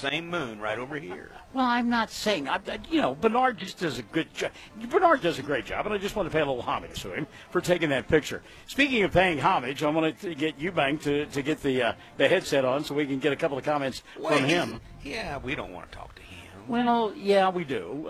same moon right over here. Well, I'm not saying, Bernard just does a good job. Bernard does a great job, and I just want to pay a little homage to him for taking that picture. Speaking of paying homage, I want to get Eubank to get the headset on so we can get a couple of comments from him. Yeah, we don't want to talk to him. Well, yeah, we do,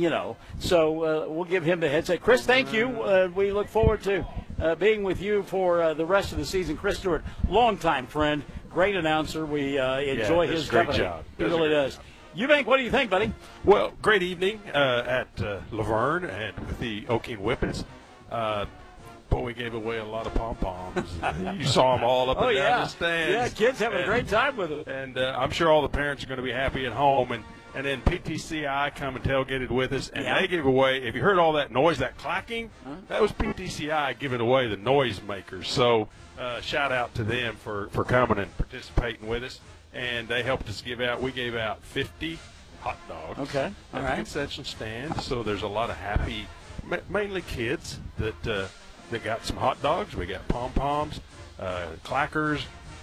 So we'll give him the headset. Chris, thank you. We look forward to being with you for the rest of the season. Chris Stewart, longtime friend, great announcer. We enjoy his company. Great job. He really does. Eubank, what do you think, buddy? Well, great evening at Laverne and with the O'Keene Whippets. Boy, we gave away a lot of pom-poms. You saw them all up and down the stands. Yeah, kids having a great time with it. And I'm sure all the parents are going to be happy at home. And then PTCI come and tailgated with us, and they gave away, if you heard all that noise, that clacking, that was PTCI giving away the noisemakers. So shout out to them for coming and participating with us. And they helped us we gave out 50 hot dogs at the concession stand. So there's a lot of happy, mainly kids, that got some hot dogs. We got pom-poms, clackers.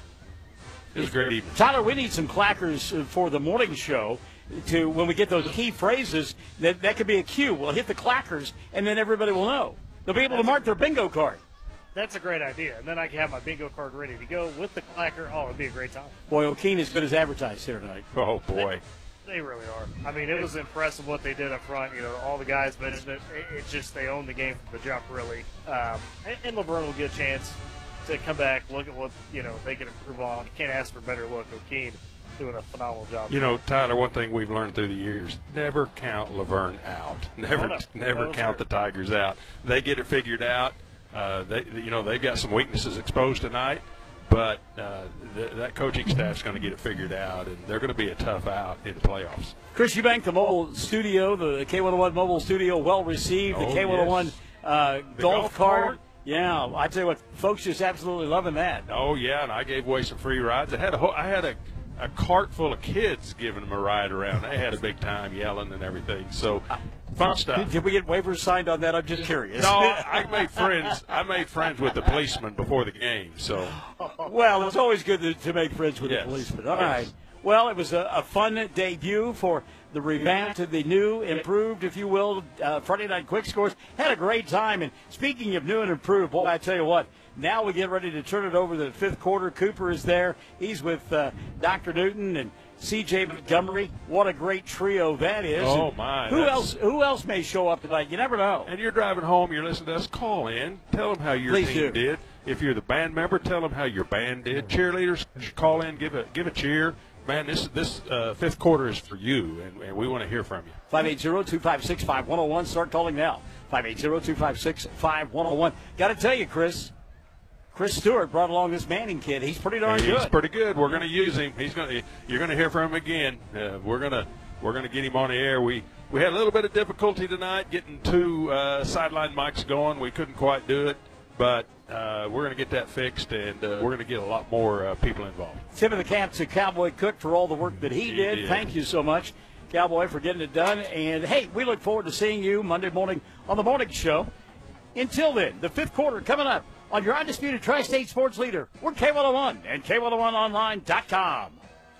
It was a great evening. Tyler, we need some clackers for the morning show. When we get those key phrases, that could be a cue. We'll hit the clackers, and then everybody will know. They'll be able to mark their bingo card. That's a great idea. And then I can have my bingo card ready to go with the clacker. Oh, it'd be a great time. Boy, O'Keene is good as advertised here tonight. Oh, boy. They really are. I mean, it was impressive what they did up front. All the guys mentioned it. It's just they own the game from the jump, really. And Laverne will get a chance to come back, look at what, they can improve on. You can't ask for better look. O'Keene doing a phenomenal job. Tyler, one thing we've learned through the years, never count Laverne out. Never count the Tigers out. They get it figured out. They've got some weaknesses exposed tonight, but that coaching staff's going to get it figured out, and they're going to be a tough out in the playoffs. Chris Eubank, the mobile studio, the K101 mobile studio, well received. The K101 golf cart. Yeah, I tell you what, folks just absolutely loving that. Oh yeah, and I gave away some free rides. I had a cart full of kids giving them a ride around. They had a big time yelling and everything. So fun stuff. Did we get waivers signed on that? I'm just curious. No, I made friends with the policeman before the game. So, well, it's always good to make friends with the policeman. All right. Well, it was a fun debut for the revamped, the new, improved, if you will, Friday Night Quick Scores. Had a great time. And speaking of new and improved, boy, I tell you what, now we get ready to turn it over to the fifth quarter. Cooper is there. He's with Dr. Newton and C.J. Montgomery. What a great trio that is. Oh, my. Who else may show up tonight? You never know. And you're driving home, you're listening to us, call in. Tell them how your team did. If you're the band member, tell them how your band did. Cheerleaders, call in, give a cheer. Man, this fifth quarter is for you, and we want to hear from you. 580-256-5101. Start calling now. 580-256-5101. Got to tell you, Chris Stewart brought along this Manning kid. He's pretty darn good. He's pretty good. We're going to use him. You're going to hear from him again. We're going to get him on the air. We had a little bit of difficulty tonight getting two sideline mics going. We couldn't quite do it, but we're going to get that fixed, and we're going to get a lot more people involved. Tip of the cap to Cowboy Cook for all the work that he did. Thank you so much, Cowboy, for getting it done. And, hey, we look forward to seeing you Monday morning on the morning show. Until then, the fifth quarter coming up on your undisputed Tri-State sports leader. We're K101 and K101online.com.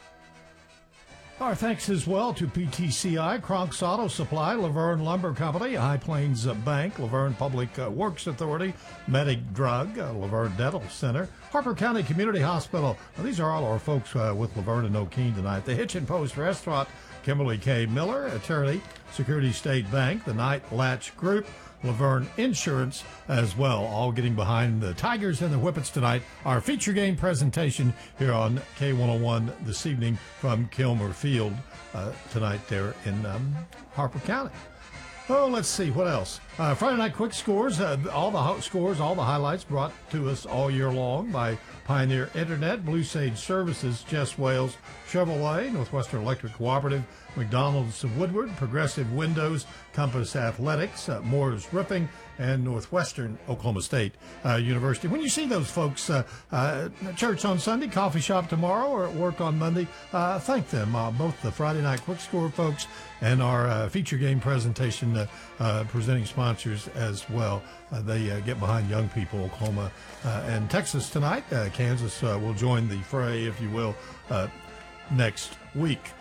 Our thanks as well to PTCI, Kronk's Auto Supply, Laverne Lumber Company, High Plains Bank, Laverne Public Works Authority, Medic Drug, Laverne Dental Center, Harper County Community Hospital. Now, these are all our folks with Laverne and O'Keene tonight. The Hitch and Post Restaurant, Kimberly K. Miller, Attorney, Security State Bank, the Night Latch Group, Laverne Insurance as well, all getting behind the Tigers and the Whippets tonight. Our feature game presentation here on K101 this evening from Kilmer Field tonight there in Harper County. Oh, let's see, what else? Friday Night Quick Scores, all the scores, all the highlights brought to us all year long by Pioneer Internet, Blue Sage Services, Jess Wales, Chevrolet, Northwestern Electric Cooperative, McDonald's of Woodward, Progressive Windows, Compass Athletics, Moore's Roofing, and Northwestern Oklahoma State University. When you see those folks, church on Sunday, coffee shop tomorrow, or at work on Monday, thank them, both the Friday Night Quick Score folks and our feature game presentation presenting sponsors as well. They get behind young people, Oklahoma and Texas tonight. Kansas will join the fray, if you will, next week.